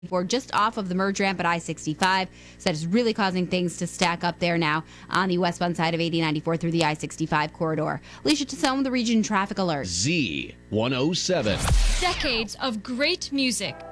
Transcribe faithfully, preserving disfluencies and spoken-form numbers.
We're just off of the merge ramp at I sixty-five, so that is really causing things to stack up there now on the westbound side of eighty ninety-four through the I sixty-five corridor. Alicia Tassone, the Region Traffic Alert. Z one oh seven. Decades of great music